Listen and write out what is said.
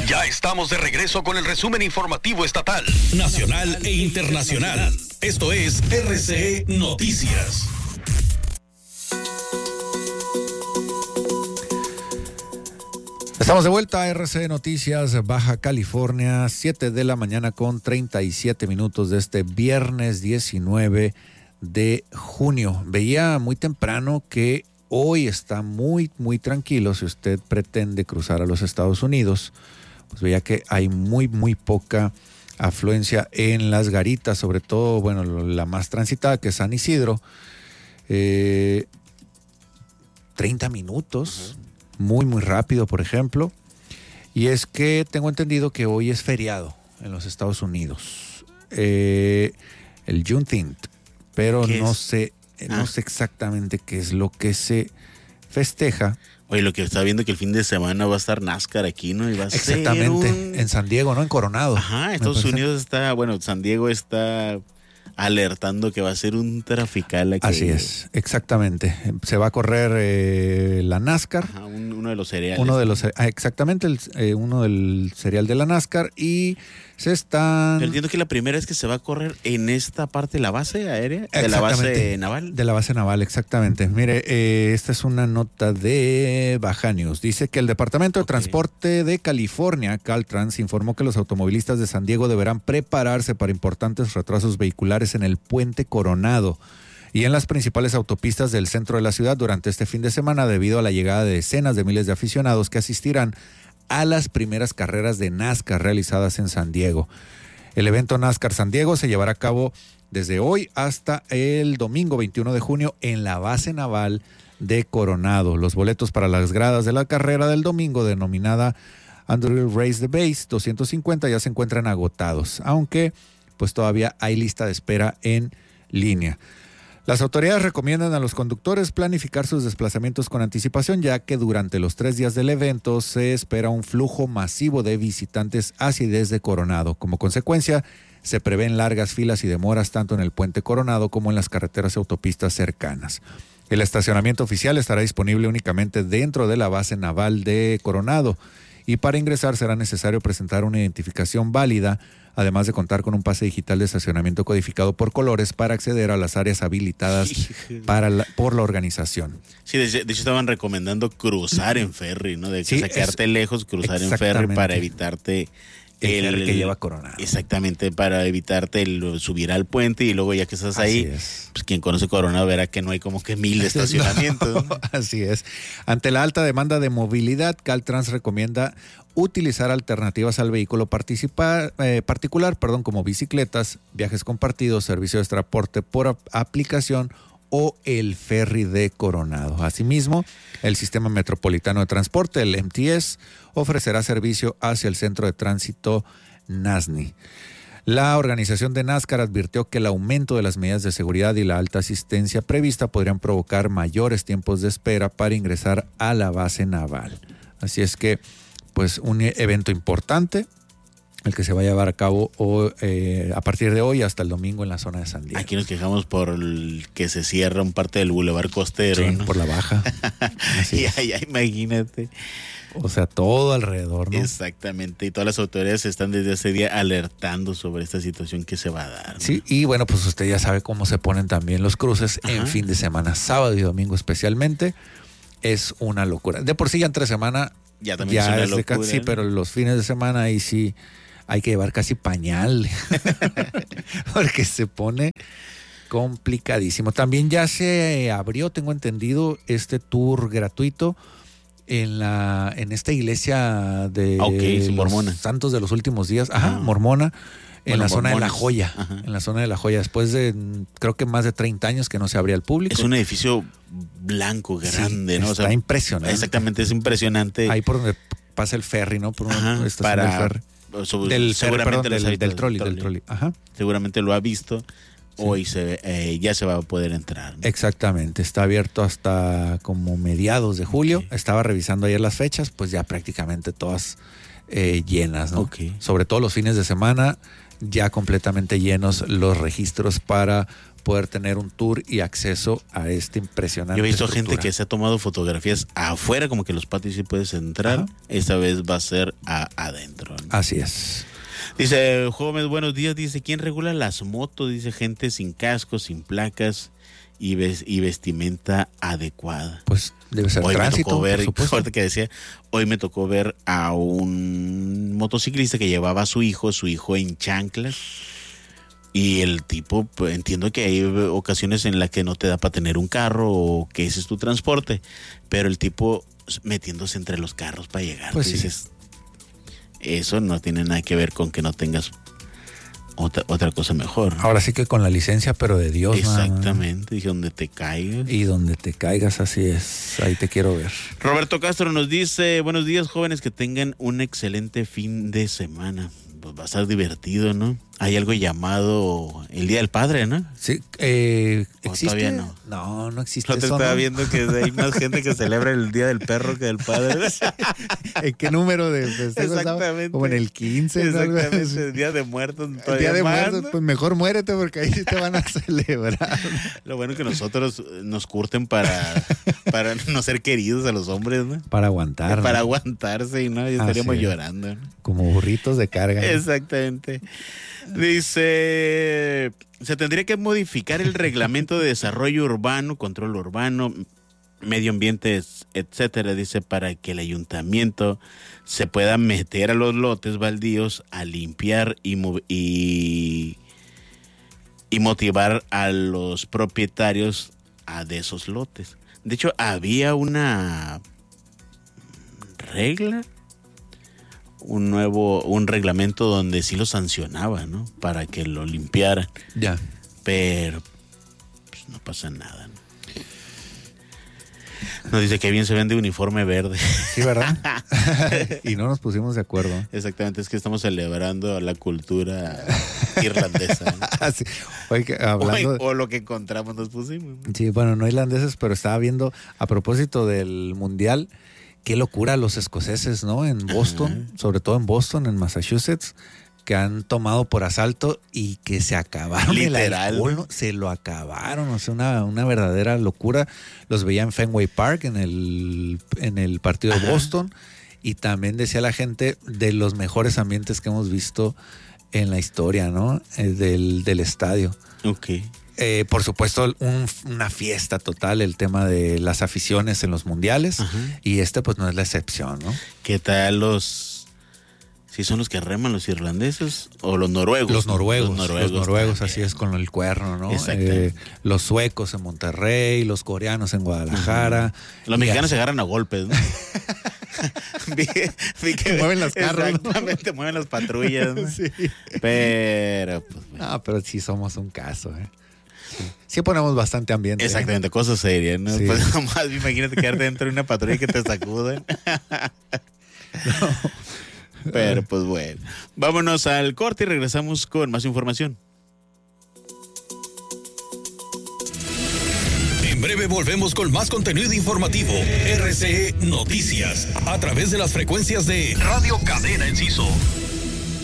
Ya estamos de regreso con el resumen informativo estatal, nacional e internacional. Esto es RCE Noticias. Estamos de vuelta a RCE Noticias, Baja California, 7 de la mañana con 37 minutos de este viernes 19 de junio. Veía muy temprano que hoy está muy tranquilo si usted pretende cruzar a los Estados Unidos. Pues veía que hay muy poca afluencia en las garitas, sobre todo, bueno, la más transitada, que es San Isidro. 30 minutos, muy rápido, por ejemplo. Y es que tengo entendido que hoy es feriado en los Estados Unidos. El Juneteenth, pero no sé exactamente qué es lo que se festeja. Oye, lo que está viendo que el fin de semana va a estar NASCAR aquí, ¿no? Y va a exactamente, ser en San Diego, ¿no? En Coronado. Ajá, Estados Unidos está, bueno, San Diego está alertando que va a ser un trafical aquí. Así es, exactamente. Se va a correr la NASCAR. Ajá, uno de los cereales. Exactamente, uno del cereal de la NASCAR, y se están... Yo entiendo que la primera es que se va a correr en esta parte de la base aérea, de la base naval. De la base naval, exactamente. Mire, esta es una nota de Baja News. Dice que el Departamento de Transporte de California, Caltrans, informó que los automovilistas de San Diego deberán prepararse para importantes retrasos vehiculares en el Puente Coronado y en las principales autopistas del centro de la ciudad durante este fin de semana, debido a la llegada de decenas de miles de aficionados que asistirán a las primeras carreras de NASCAR realizadas en San Diego. El evento NASCAR San Diego se llevará a cabo desde hoy hasta el domingo 21 de junio en la base naval de Coronado. Los boletos para las gradas de la carrera del domingo, denominada Andrew Race the Base 250, ya se encuentran agotados, aunque pues todavía hay lista de espera en línea. Las autoridades recomiendan a los conductores planificar sus desplazamientos con anticipación, ya que durante los 3 días del evento se espera un flujo masivo de visitantes hacia y desde Coronado. Como consecuencia, se prevén largas filas y demoras tanto en el Puente Coronado como en las carreteras y autopistas cercanas. El estacionamiento oficial estará disponible únicamente dentro de la base naval de Coronado, y para ingresar será necesario presentar una identificación válida, además de contar con un pase digital de estacionamiento codificado por colores para acceder a las áreas habilitadas por la organización. Sí, de hecho estaban recomendando cruzar en ferry, ¿no? De sacarte lejos, cruzar en ferry para evitarte el ferry que lleva Coronado. Exactamente, para evitarte el subir al puente, y luego ya que estás ahí, pues quien conoce Coronado verá que no hay como que 1000 estacionamientos. No, así es. Ante la alta demanda de movilidad, Caltrans recomienda utilizar alternativas al vehículo particular, como bicicletas, viajes compartidos, servicio de transporte por aplicación o el ferry de Coronado. Asimismo, el Sistema Metropolitano de Transporte, el MTS, ofrecerá servicio hacia el Centro de Tránsito NASNI. La organización de NASCAR advirtió que el aumento de las medidas de seguridad y la alta asistencia prevista podrían provocar mayores tiempos de espera para ingresar a la base naval. Así es que, pues, un evento importante, el que se va a llevar a cabo a partir de hoy hasta el domingo en la zona de San Diego. Aquí nos quejamos por el que se cierra un parte del bulevar costero, sí, ¿no? Por la baja. Ya, imagínate. O sea, todo alrededor, ¿no? Exactamente, y todas las autoridades están desde ese día alertando sobre esta situación que se va a dar, ¿no? Sí, y bueno, pues usted ya sabe cómo se ponen también los cruces en fin de semana, sábado y domingo especialmente. Es una locura. De por sí ya entre semana ya también es una locura, sí, pero los fines de semana ahí sí hay que llevar casi pañal porque se pone complicadísimo. También ya se abrió, tengo entendido, este tour gratuito en esta iglesia de los mormona. Santos de los Últimos Días, mormona, en la zona de La Joya, en la zona de La Joya, después de creo que más de 30 años que no se abría al público. Es un edificio blanco, grande, sí, ¿no? Está impresionante. Exactamente, es impresionante. Ahí por donde pasa el ferry, ¿no? Por una estación del ferry. Del trolley. Ajá. Seguramente lo ha visto. Sí. Hoy ya se va a poder entrar, ¿no? Exactamente, está abierto hasta como mediados de julio. Okay. Estaba revisando ayer las fechas, pues ya prácticamente todas llenas, ¿no? Okay. Sobre todo los fines de semana, ya completamente llenos los registros para poder tener un tour y acceso a este impresionante. Yo he visto gente que se ha tomado fotografías afuera, como que los patios sí puedes entrar. Ajá. Esta vez va a ser adentro, ¿no? Así es. Dice, jóvenes, buenos días. Dice, ¿quién regula las motos? Dice, gente sin cascos, sin placas y vestimenta adecuada. Pues debe ser hoy tránsito, me tocó ver, fuerte que decía, hoy me tocó ver a un motociclista que llevaba a su hijo en chanclas. Y el tipo, pues, entiendo que hay ocasiones en las que no te da para tener un carro o que ese es tu transporte, pero el tipo metiéndose entre los carros para llegar. Pues dices, eso no tiene nada que ver con que no tengas otra cosa mejor, ¿no? Ahora sí que con la licencia, pero de Dios. Exactamente, dije, donde te caigas. Y donde te caigas, así es, ahí te quiero ver. Roberto Castro nos dice, buenos días, jóvenes, que tengan un excelente fin de semana. Pues va a ser divertido, ¿no? Hay algo llamado el Día del Padre, ¿no? Sí, ¿existe? Todavía no. No existe. No te estaba viendo que hay más gente que celebra el Día del Perro que del Padre. ¿En qué número de festejos? Exactamente. Como en el 15. Exactamente, el Día de Muertos. El Día de Muertos, pues mejor muérete porque ahí sí te van a celebrar. Lo bueno es que nosotros nos curten para no ser queridos a los hombres, ¿no? Para aguantar. Para aguantarse y no, ya estaríamos llorando, ¿no? Como burritos de carga, ¿no? Exactamente. Dice, se tendría que modificar el reglamento de desarrollo urbano, control urbano, medio ambiente, etcétera, dice, para que el ayuntamiento se pueda meter a los lotes baldíos a limpiar y motivar a los propietarios de esos lotes. De hecho, había una regla, un reglamento donde sí lo sancionaba, ¿no? Para que lo limpiaran. Ya. Pero pues, no pasa nada, ¿no? Nos dice que bien se vende uniforme verde. Sí, ¿verdad? Y no nos pusimos de acuerdo. Exactamente, es que estamos celebrando la cultura irlandesa, ¿no? Sí. Oye, hablando o lo que encontramos nos pusimos, ¿no? Sí, bueno, no irlandeses, pero estaba viendo a propósito del mundial. Qué locura los escoceses, ¿no? En Boston, sobre todo en Boston, en Massachusetts, que han tomado por asalto y que se acabaron. Literal. El alcohol, ¿no? Se lo acabaron, o sea, una verdadera locura. Los veía en Fenway Park, en el partido de Boston, y también decía la gente de los mejores ambientes que hemos visto en la historia, ¿no? Del estadio. Ok. Por supuesto, una fiesta total, el tema de las aficiones en los mundiales. Ajá. Y pues no es la excepción, ¿no? ¿Qué tal si son los que reman los irlandeses o los noruegos? Los noruegos, así es, con el cuerno, ¿no? Los suecos en Monterrey, los coreanos en Guadalajara. Los mexicanos se agarran a golpes, ¿no? vi que mueven las carros. Exactamente, ¿no? Mueven las patrullas, ¿no? Sí. Pero sí somos un caso, ¿eh? Sí ponemos bastante ambiente. Exactamente, cosas serias, ¿no? Sí. Pues nomás imagínate quedarte dentro de una patrulla que te sacuden. No. Pero pues bueno, vámonos al corte y regresamos con más información. En breve volvemos con más contenido informativo. RCE Noticias, a través de las frecuencias de Radio Cadena Enciso.